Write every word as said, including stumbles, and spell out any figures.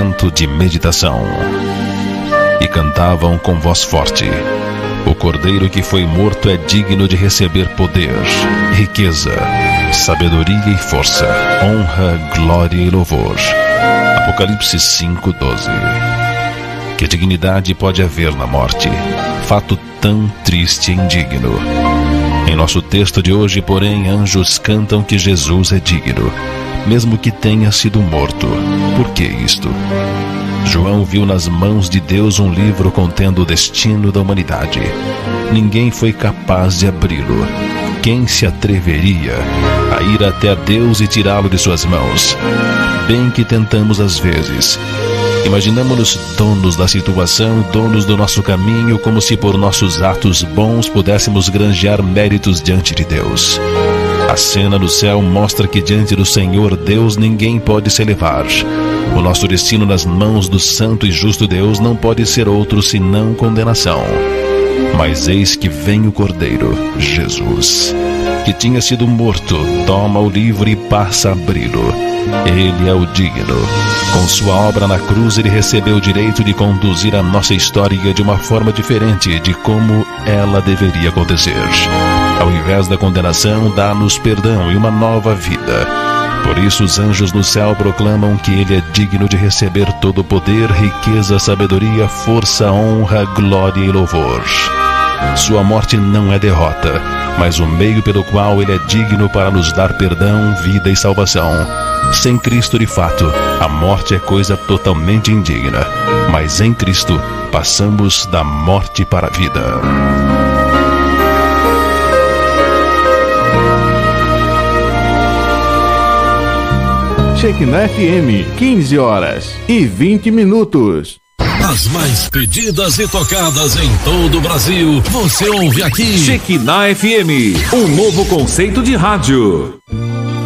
momento de meditação. E cantavam com voz forte: o Cordeiro que foi morto é digno de receber poder, riqueza, sabedoria e força, honra, glória e louvor. Apocalipse cinco, doze. Que dignidade pode haver na morte? Fato tão triste e indigno. Em nosso texto de hoje, porém, anjos cantam que Jesus é digno, mesmo que tenha sido morto. Por que isto? João viu nas mãos de Deus um livro contendo o destino da humanidade. Ninguém foi capaz de abri-lo. Quem se atreveria a ir até Deus e tirá-lo de suas mãos? Bem que tentamos às vezes. Imaginamos-nos donos da situação, donos do nosso caminho, como se por nossos atos bons pudéssemos granjear méritos diante de Deus. A cena no céu mostra que diante do Senhor Deus ninguém pode se elevar. O nosso destino nas mãos do santo e justo Deus não pode ser outro senão condenação. Mas eis que vem o Cordeiro, Jesus, que tinha sido morto, toma o livro e passa a abri-lo. Ele é o digno. Com sua obra na cruz, ele recebeu o direito de conduzir a nossa história de uma forma diferente de como ela deveria acontecer. Ao invés da condenação, dá-nos perdão e uma nova vida. Por isso os anjos no céu proclamam que ele é digno de receber todo o poder, riqueza, sabedoria, força, honra, glória e louvor. Sua morte não é derrota, mas o meio pelo qual ele é digno para nos dar perdão, vida e salvação. Sem Cristo, de fato, a morte é coisa totalmente indigna, mas em Cristo passamos da morte para a vida. Shekinah F M, quinze horas e vinte minutos. As mais pedidas e tocadas em todo o Brasil, você ouve aqui. Shekinah F M, um novo conceito de rádio.